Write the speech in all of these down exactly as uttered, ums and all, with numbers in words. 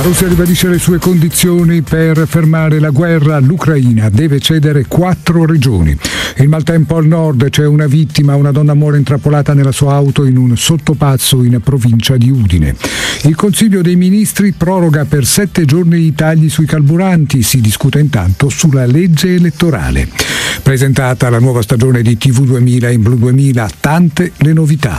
Russia ribadisce le sue condizioni per fermare la guerra. L'Ucraina deve cedere quattro regioni. Il maltempo al nord, c'è una vittima, una donna muore intrappolata nella sua auto in un sottopazzo in provincia di Udine. Il Consiglio dei Ministri proroga per sette giorni i tagli sui carburanti. Si discute intanto sulla legge elettorale. Presentata la nuova stagione di T V duemila in Blu duemila, tante le novità.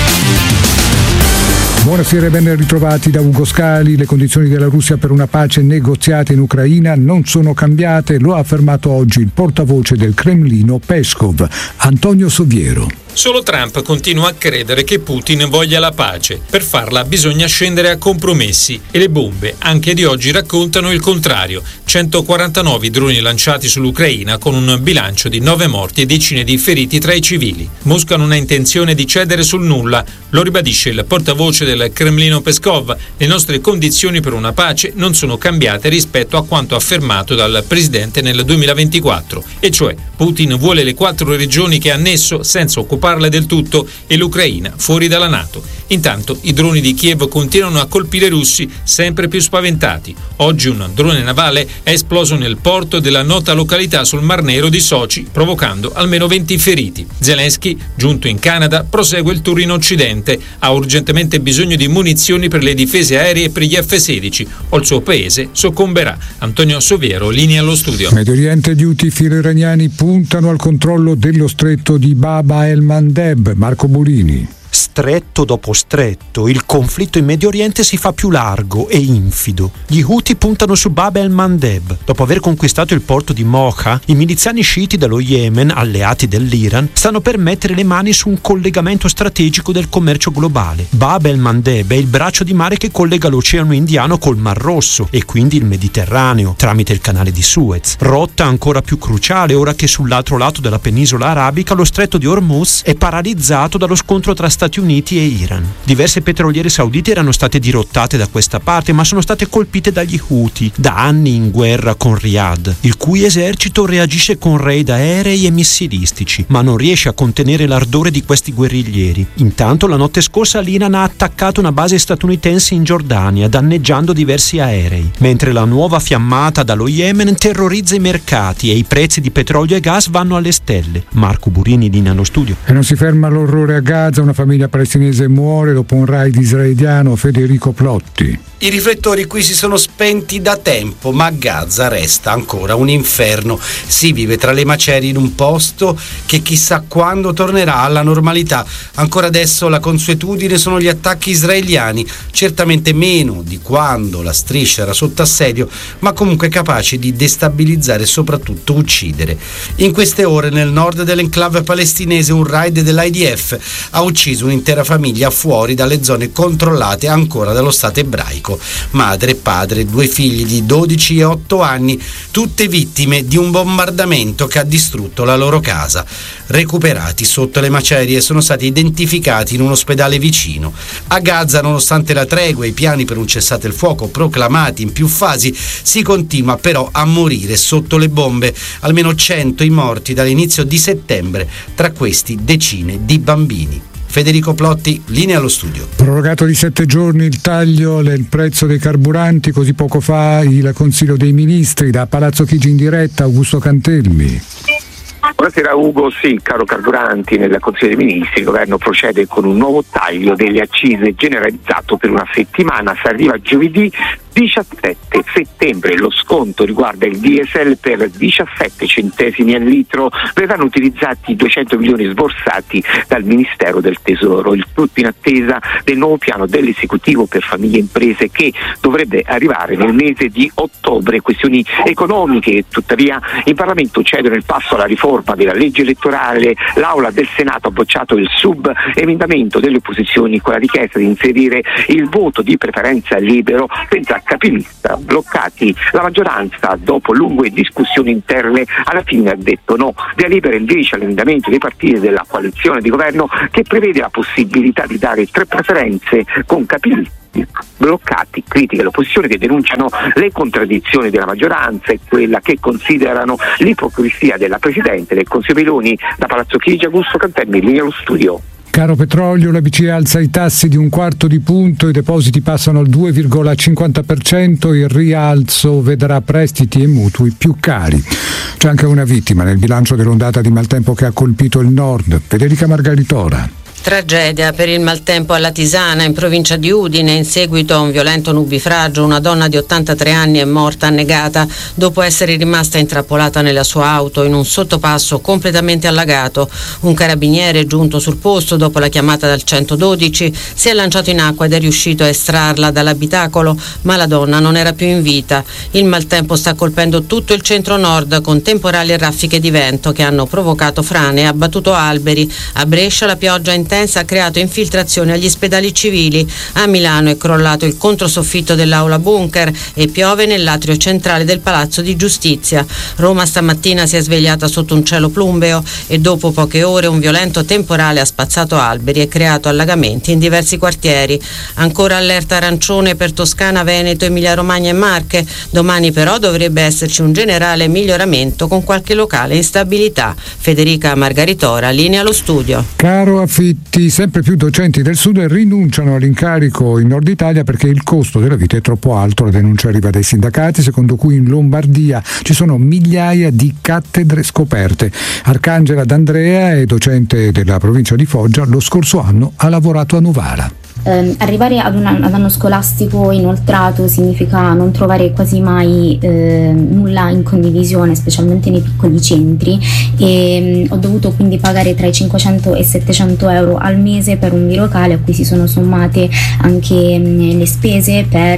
Buonasera e ben ritrovati da Ugo Scali. Le condizioni della Russia per una pace negoziata in Ucraina non sono cambiate, lo ha affermato oggi il portavoce del Cremlino Peskov, Antonio Soviero. Solo Trump continua a credere che Putin voglia la pace. Per farla bisogna scendere a compromessi e le bombe, anche di oggi, raccontano il contrario. centoquarantanove droni lanciati sull'Ucraina con un bilancio di nove morti e decine di feriti tra i civili. Mosca non ha intenzione di cedere sul nulla, lo ribadisce il portavoce del Cremlino Peskov. Le nostre condizioni per una pace non sono cambiate rispetto a quanto affermato dal presidente nel duemilaventiquattro, e cioè Putin vuole le quattro regioni che ha annesso senza occupare parla del tutto e l'Ucraina fuori dalla NATO. Intanto i droni di Kiev continuano a colpire i russi sempre più spaventati. Oggi un drone navale è esploso nel porto della nota località sul Mar Nero di Sochi, provocando almeno venti feriti. Zelensky, giunto in Canada, prosegue il tour in Occidente. Ha urgentemente bisogno di munizioni per le difese aeree e per gli F sedici, o il suo paese soccomberà. Antonio Soviero, linea allo studio. Medio Oriente, gli Houthi filo-iraniani puntano al controllo dello stretto di Bab el-Mandeb. Marco Burini. Stretto dopo stretto, il conflitto in Medio Oriente si fa più largo e infido. Gli Houthi puntano su Bab el-Mandeb. Dopo aver conquistato il porto di Mocha, i miliziani sciiti dello Yemen, alleati dell'Iran, stanno per mettere le mani su un collegamento strategico del commercio globale. Bab el-Mandeb è il braccio di mare che collega l'Oceano Indiano col Mar Rosso e quindi il Mediterraneo, tramite il canale di Suez. Rotta ancora più cruciale ora che sull'altro lato della penisola arabica lo stretto di Hormuz è paralizzato dallo scontro tra Stati Uniti e Iran. Diverse petroliere saudite erano state dirottate da questa parte, ma sono state colpite dagli Houthi, da anni in guerra con Riyadh, il cui esercito reagisce con raid aerei e missilistici, ma non riesce a contenere l'ardore di questi guerriglieri. Intanto la notte scorsa l'Iran ha attaccato una base statunitense in Giordania, danneggiando diversi aerei, mentre la nuova fiammata dallo Yemen terrorizza i mercati e i prezzi di petrolio e gas vanno alle stelle. Marco Burini, linea allo studio. E non si ferma l'orrore a Gaza, una famiglia La palestinese muore dopo un raid israeliano. Federico Plotti. I riflettori qui si sono spenti da tempo, ma Gaza resta ancora un inferno. Si vive tra le macerie in un posto che chissà quando tornerà alla normalità. Ancora adesso la consuetudine sono gli attacchi israeliani, certamente meno di quando la striscia era sotto assedio, ma comunque capaci di destabilizzare e soprattutto uccidere. In queste ore nel nord dell'enclave palestinese un raid dell'I D F ha ucciso un'intera famiglia fuori dalle zone controllate ancora dallo Stato ebraico. Madre e padre, due figli di dodici e otto anni, tutte vittime di un bombardamento che ha distrutto la loro casa. Recuperati sotto le macerie, sono stati identificati in un ospedale vicino. A Gaza, nonostante la tregua e i piani per un cessate il fuoco proclamati in più fasi, si continua però a morire sotto le bombe. Almeno cento i morti dall'inizio di settembre, tra questi decine di bambini. Federico Plotti, linea allo studio. Prorogato di sette giorni il taglio del prezzo dei carburanti, così poco fa il Consiglio dei Ministri. Da Palazzo Chigi in diretta, Augusto Cantelmi. Buonasera Ugo, sì, caro carburanti, nel Consiglio dei Ministri il governo procede con un nuovo taglio delle accise generalizzato per una settimana, si arriva giovedì diciassette settembre. Lo sconto riguarda il diesel per diciassette centesimi al litro, verranno utilizzati duecento milioni sborsati dal Ministero del Tesoro, il tutto in attesa del nuovo piano dell'esecutivo per famiglie e imprese che dovrebbe arrivare nel mese di ottobre. Questioni economiche, tuttavia in Parlamento cedono il passo alla riforma della legge elettorale. L'Aula del Senato ha bocciato il sub-emendamento delle opposizioni con la richiesta di inserire il voto di preferenza libero senza capilista. Bloccati, la maggioranza dopo lunghe discussioni interne alla fine ha detto no, via libera invece all'emendamento dei partiti della coalizione di governo che prevede la possibilità di dare tre preferenze con capilisti. Bloccati, critiche l'opposizione che denunciano le contraddizioni della maggioranza e quella che considerano l'ipocrisia della Presidente del Consiglio Meloni. Da Palazzo Chigi, Augusto Cantelmi, linea allo studio. Caro petrolio, la B C E alza i tassi di un quarto di punto, i depositi passano al due virgola cinquanta per cento, il rialzo vedrà prestiti e mutui più cari. C'è anche una vittima nel bilancio dell'ondata di maltempo che ha colpito il nord. Federica Margaritora. Tragedia per il maltempo alla Tisana, in provincia di Udine. In seguito a un violento nubifragio, una donna di ottantatré anni è morta annegata dopo essere rimasta intrappolata nella sua auto in un sottopasso completamente allagato. Un carabiniere giunto sul posto dopo la chiamata dal centododici si è lanciato in acqua ed è riuscito a estrarla dall'abitacolo, ma la donna non era più in vita. Il maltempo sta colpendo tutto il centro-nord con temporali e raffiche di vento che hanno provocato frane e abbattuto alberi. A Brescia la pioggia intensa ha creato infiltrazioni agli ospedali civili. A Milano è crollato il controsoffitto dell'aula bunker e piove nell'atrio centrale del Palazzo di Giustizia. Roma stamattina si è svegliata sotto un cielo plumbeo e dopo poche ore un violento temporale ha spazzato alberi e creato allagamenti in diversi quartieri. Ancora allerta arancione per Toscana, Veneto, Emilia-Romagna e Marche. Domani però dovrebbe esserci un generale miglioramento con qualche locale instabilità. Federica Margaritora, linea allo studio. Caro affitti, sempre più docenti del Sud rinunciano all'incarico in Nord Italia perché il costo della vita è troppo alto. La denuncia arriva dai sindacati, secondo cui in Lombardia ci sono migliaia di cattedre scoperte. Arcangela D'Andrea è docente della provincia di Foggia, lo scorso anno ha lavorato a Novara. Eh, arrivare ad un anno, ad anno scolastico inoltrato significa non trovare quasi mai eh, nulla in condivisione, specialmente nei piccoli centri, e mh, ho dovuto quindi pagare tra i cinquecento e settecento euro al mese per un bilocale a cui si sono sommate anche mh, le spese per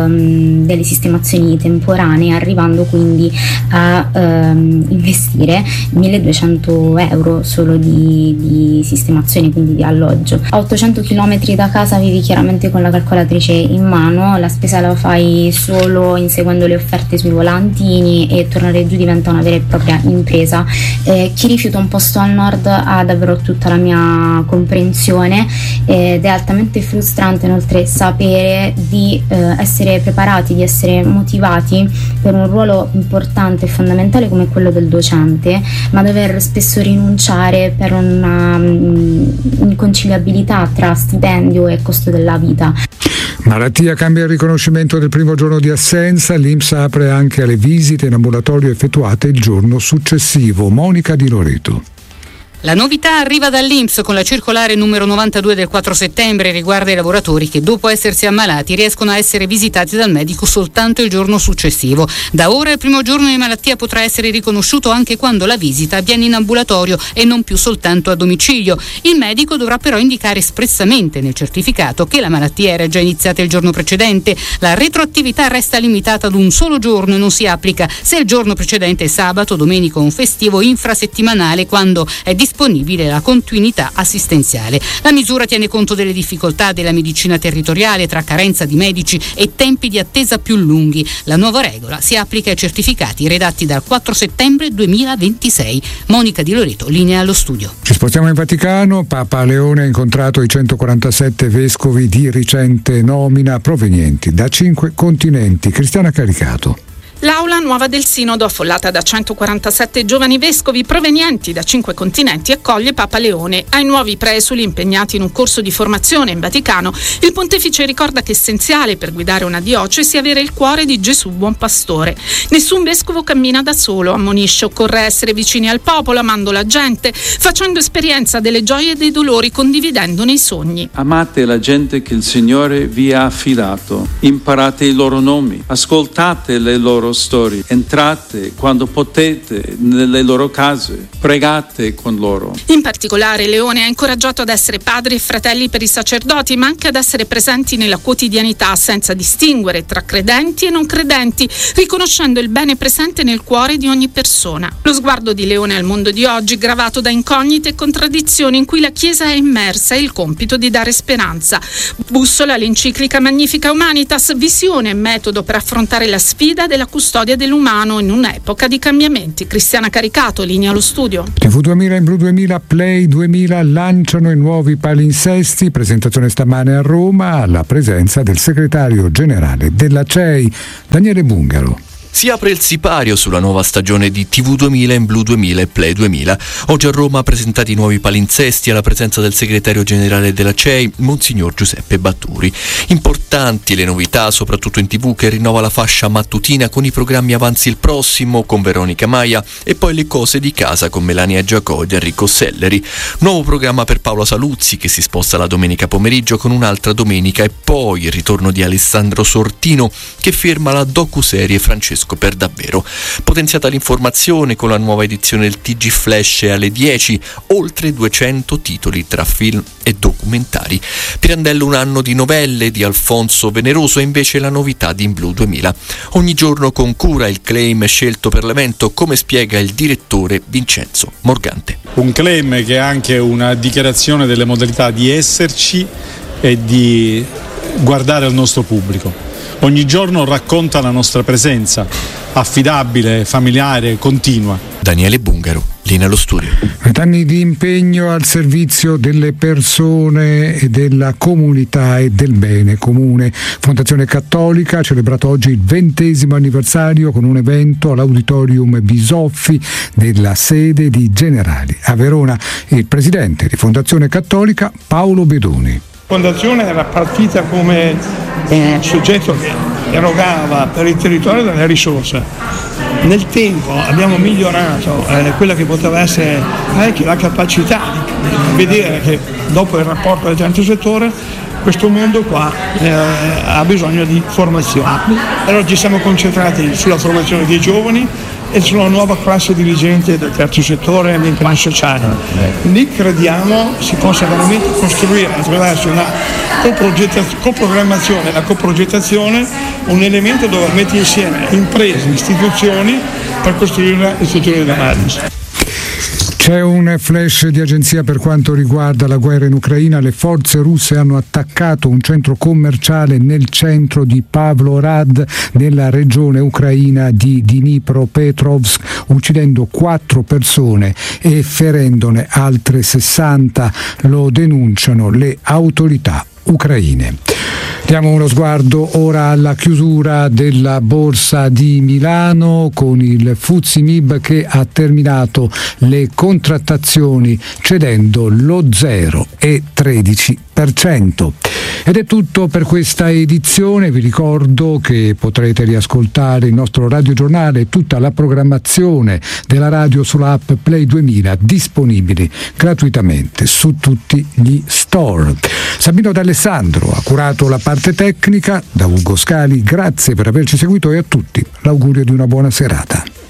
mh, delle sistemazioni temporanee, arrivando quindi a um, investire milleduecento euro solo di, di sistemazione, quindi di alloggio. A ottocento chilometri da casa vivi chiaramente con la calcolatrice in mano, la spesa la fai solo inseguendo le offerte sui volantini e tornare giù diventa una vera e propria impresa. Eh, chi rifiuta un posto al nord ha davvero tutta la mia comprensione ed è altamente frustrante inoltre sapere di eh, essere preparati, di essere motivati per un ruolo importante e fondamentale come quello del docente, ma dover spesso rinunciare per una um, inconciliabilità tra stipendio e costo della vita. Malattia cambia il riconoscimento del primo giorno di assenza, l'I N P S apre anche alle visite in ambulatorio effettuate il giorno successivo. Monica Di Loreto. La novità arriva dall'I N P S con la circolare numero novantadue del quattro settembre, riguarda i lavoratori che dopo essersi ammalati riescono a essere visitati dal medico soltanto il giorno successivo. Da ora il primo giorno di malattia potrà essere riconosciuto anche quando la visita avviene in ambulatorio e non più soltanto a domicilio. Il medico dovrà però indicare espressamente nel certificato che la malattia era già iniziata il giorno precedente. La retroattività resta limitata ad un solo giorno e non si applica se il giorno precedente è sabato, domenica o un festivo infrasettimanale, quando è disponibile la continuità assistenziale. La misura tiene conto delle difficoltà della medicina territoriale tra carenza di medici e tempi di attesa più lunghi. La nuova regola si applica ai certificati redatti dal quattro settembre duemilaventisei. Monica Di Loreto, linea allo studio. Ci spostiamo in Vaticano. Papa Leone ha incontrato i centoquarantasette vescovi di recente nomina provenienti da cinque continenti. Cristiana Caricato. L'aula nuova del Sinodo, affollata da centoquarantasette giovani vescovi provenienti da cinque continenti, accoglie Papa Leone. Ai nuovi presuli impegnati in un corso di formazione in Vaticano, il pontefice ricorda che essenziale per guidare una diocesi è avere il cuore di Gesù buon pastore. Nessun vescovo cammina da solo, ammonisce, occorre essere vicini al popolo, amando la gente, facendo esperienza delle gioie e dei dolori, condividendone i sogni. Amate la gente che il Signore vi ha affidato, imparate i loro nomi, ascoltate le loro storie, entrate quando potete nelle loro case, pregate con loro. In particolare Leone ha incoraggiato ad essere padri e fratelli per i sacerdoti, ma anche ad essere presenti nella quotidianità senza distinguere tra credenti e non credenti, riconoscendo il bene presente nel cuore di ogni persona. Lo sguardo di Leone al mondo di oggi, gravato da incognite e contraddizioni in cui la Chiesa è immersa, è il compito di dare speranza. Bussola l'enciclica Magnificat Humanitas, visione e metodo per affrontare la sfida della custodia dell'umano in un'epoca di cambiamenti. Cristiana Caricato, linea allo studio. T V duemila in Blu duemila, Play duemila lanciano i nuovi palinsesti. Presentazione stamane a Roma alla presenza del segretario generale della C E I, Daniele Bungaro. Si apre il sipario sulla nuova stagione di T V duemila in Blu duemila e Play duemila. Oggi a Roma presentati i nuovi palinsesti alla presenza del segretario generale della C E I, Monsignor Giuseppe Batturi. Importanti le novità, soprattutto in tivù, che rinnova la fascia mattutina con i programmi Avanzi il prossimo con Veronica Maia e poi Le cose di casa con Melania Giacò ed Enrico Selleri. Nuovo programma per Paola Saluzzi che si sposta la domenica pomeriggio con un'altra domenica e poi il ritorno di Alessandro Sortino che firma la docuserie Francesco per davvero. Potenziata l'informazione con la nuova edizione del T G Flash alle dieci, oltre duecento titoli tra film e documentari. Pirandello un anno di novelle di Alfonso Veneroso è invece la novità di In Blu duemila. Ogni giorno con cura il claim scelto per l'evento, come spiega il direttore Vincenzo Morgante. Un claim che è anche una dichiarazione delle modalità di esserci e di guardare al nostro pubblico. Ogni giorno racconta la nostra presenza, affidabile, familiare, continua. Daniele Bungaro, linea allo studio. Vent'anni di impegno al servizio delle persone e della comunità e del bene comune. Fondazione Cattolica ha celebrato oggi il ventesimo anniversario con un evento all'Auditorium Bisoffi della sede di Generali. A Verona il presidente di Fondazione Cattolica, Paolo Bedoni. Fondazione era partita come un soggetto che erogava per il territorio delle risorse. Nel tempo abbiamo migliorato eh, quella che poteva essere anche la capacità di vedere che dopo il rapporto del terzo settore questo mondo qua eh, ha bisogno di formazione. Allora ci siamo concentrati sulla formazione dei giovani e sulla nuova classe dirigente del terzo settore e dell'impegno sociale. Lì crediamo si possa veramente costruire attraverso la coprogrammazione e la coprogettazione un elemento dove metti insieme imprese, istituzioni per costruire il futuro dell'analisi. C'è un flash di agenzia per quanto riguarda la guerra in Ucraina. Le forze russe hanno attaccato un centro commerciale nel centro di Pavlorad, nella regione ucraina di Dnipropetrovsk, uccidendo quattro persone e ferendone altre sessanta. Lo denunciano le autorità ucraine. Diamo uno sguardo ora alla chiusura della borsa di Milano con il Fuzzi Mib che ha terminato le contrattazioni cedendo lo zero virgola tredici per cento. Ed è tutto per questa edizione. Vi ricordo che potrete riascoltare il nostro radiogiornale e tutta la programmazione della radio sull'app Play duemila, disponibili gratuitamente su tutti gli store. Sabino D'Alessandro ha curato la parte tecnica. Da Ugo Scali grazie per averci seguito e a tutti l'augurio di una buona serata.